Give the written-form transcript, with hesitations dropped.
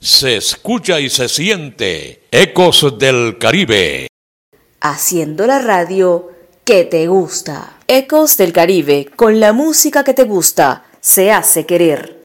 Se escucha y se siente Ecos del Caribe. Haciendo la radio que te gusta. Ecos del Caribe, con la música que te gusta, se hace querer.